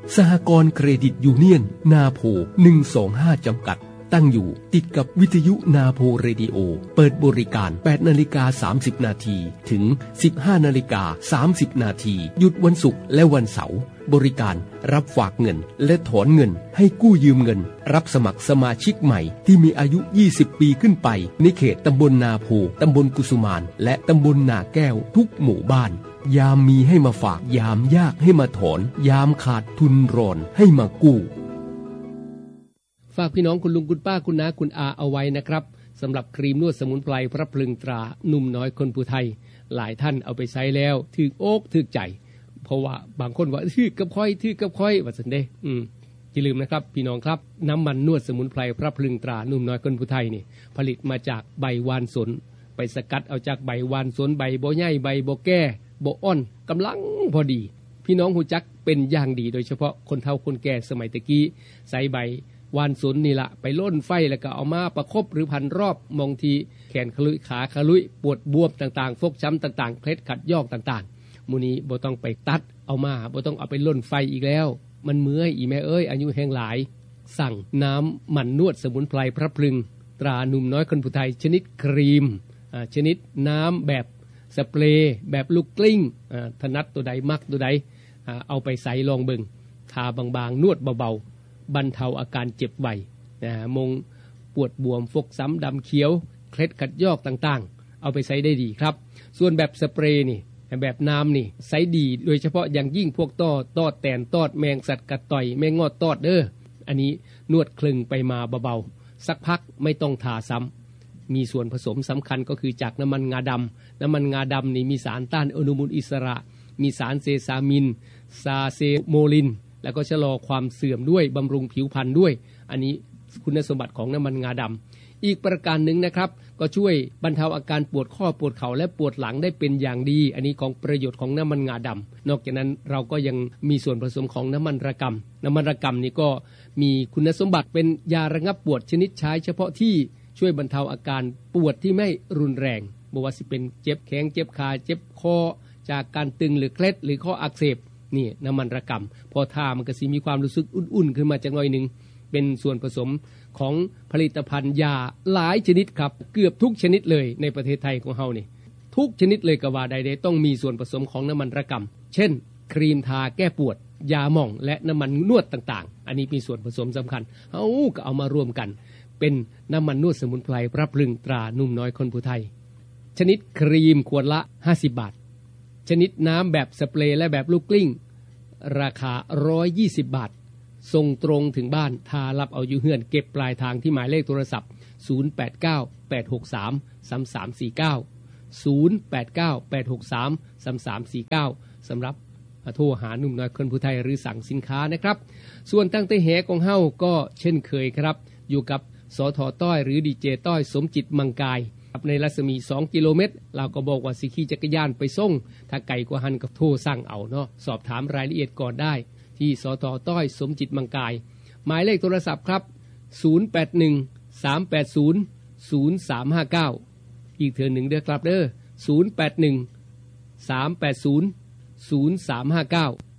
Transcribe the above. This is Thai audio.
สหกรณ์เครดิตยูเนียนนาโพ125จำกัดตั้งอยู่ติดกับวิทยุนาโพเรดิโอเปิดบริการ 8:30 น.ถึง 15:30 น.หยุดวันศุกร์และวันเสาร์บริการรับฝากเงินและถอนเงินให้กู้ยืมเงินรับสมัครสมาชิกใหม่ที่มีอายุ20ปีขึ้นไปในเขตตำบลนาโพตำบลกุสุมานและตำบลนาแก้วทุกหมู่บ้านยามมีให้มาฝากยามยากให้มาถอนยามขาดทุนร้อนให้มากู้ฝากพี่น้องคุณลุงคุณป้าคุณน้าคุณอาเอาไว้นะครับสำหรับครีมนวดสมุนไพรพระพลึงตราหนุ่มน้อยคนผู้ไทยหลายท่านเอาไปใช้แล้วถึกอกถึกใจเพราะว่าบางคนว่าถึกกับค่อยว่าซั่นเด้อย่าลืมนะครับพี่น้องครับน้ำมันนวดสมุนไพรพระพลึงตราหนุ่มน้อยคนผู้ไทยนี่ผลิตมาจากใบวานสนไปสกัดเอาจากใบวานสนใบบ่ใหญ่ใบบ่แก่บ่อ่อนกำลังพอดีพี่น้องหูจักเป็นอย่างดีโดยเฉพาะคนเฒ่าคนแก่สมัยตะกี้ใส่ใบวานสนนี่ละไปล่นไฟแล้วก็เอามาประคบหรือพันรอบมองทีแขนขลุยขาขลุยปวดบวมต่างๆฟกช้ำต่างๆเคล็ดขัดยอกต่างๆมื้อนี้บ่ต้องไปตัดเอามาบ่ต้องเอาไปล่นไฟอีกแล้วมันเมื่อยอีแม่เอ้ยอายุแห้งหลายสั่งน้ำมันนวดสมุนไพรพระพลึงตราหนุ่มน้อยคนผู้ไทยชนิดครีมชนิดน้ำแบบสเปรย์แบบลูกกลิ้งถนัดตัวใดมักตัวใดเอาไปใส่ลองเบิ่งทาบางๆนวดเบาๆบรรเทาอาการเจ็บไวมงปวดบวมฟกช้ำดำเขียวเคล็ดขัดยอกต่างๆเอาไปใช้ได้ดีครับส่วนแบบสเปรย์นี่แบบน้ำนี่ใช้ดีโดยเฉพาะอย่างยิ่งพวกตอดแตนตอดแมงสัตว์กัดต่อยแมงงอดตอดอันนี้นวดคลึงไปมาเบาๆสักพักไม่ต้องทาซ้ำมีส่วนผสมสำคัญก็คือจากน้ำมันงาดำน้ำมันงาดำนี่มีสารต้านอนุมูลอิสระมีสารเซซามินซาเซโมลินแล้วก็ชะลอความเสื่อมด้วยบำรุงผิวพรรณด้วยอันนี้คุณสมบัติของน้ำมันงาดำอีกประการหนึ่งนะครับก็ช่วยบรรเทาอาการปวดข้อปวดเข่าและปวดหลังได้เป็นอย่างดีอันนี้ของประโยชน์ของน้ำมันงาดำนอกจากนั้นเราก็ยังมีส่วนผสมของน้ำมันระกำน้ำมันระกำนี่ก็มีคุณสมบัติเป็นยาระงับปวดชนิดใช้เฉพาะที่ช่วยบรรเทาอาการปวดที่ไม่รุนแรงบ่ว่าสิเป็นเจ็บแข้งเจ็บขาเจ็บคอจากการตึงหรือเคล็ดหรือข้ออักเสบนี่น้ำมันระกำพอทามันก็สิมีความรู้สึกอุ่นๆขึ้นมาจักหน่อยนึงเป็นส่วนผสมของผลิตภัณฑ์ยาหลายชนิดครับเกือบทุกชนิดเลยในประเทศไทยของเฮานี่ทุกชนิดเลยก็ว่าได้ต้องมีส่วนผสมของน้ำมันระกำเช่นครีมทาแก้ปวดยาหม่องและน้ำมันนวดต่างๆอันนี้มีส่วนผสมสำคัญเฮาก็เอามารวมกันเป็นน้ำมันนวดสมุนไพรพระพลึงตราหนุ่มน้อยคนผู้ไทยชนิดครีมขวดละ50 บาทชนิดน้ำแบบสเปรย์และแบบลูกกลิ้งราคา120 บาทส่งตรงถึงบ้านทารับเอาอยู่เฮือนเก็บปลายทางที่หมายเลขโทรศัพท์0898633349 0898633349สำหรับโทรหาหนุ่มน้อยคนผู้ไทยหรือสั่งสินค้านะครับส่วนตั้งแต่แหของเฮาก็เช่นเคยครับอยู่กับสท.ต้อยหรือดีเจต้อยสมจิตมังกายในรัศมี2 กิโลเมตรเราก็บอกว่าสิขี่จักรยานไปส่งถ้าไกลกว่าหันก็โทรสั่งเอาเนาะสอบถามรายละเอียดก่อนได้ที่สท.ต้อยสมจิตมังกายหมายเลขโทรศัพท์ครับ0813800359อีกเทื่อหนึ่งเด้อครับเด้อ0813800359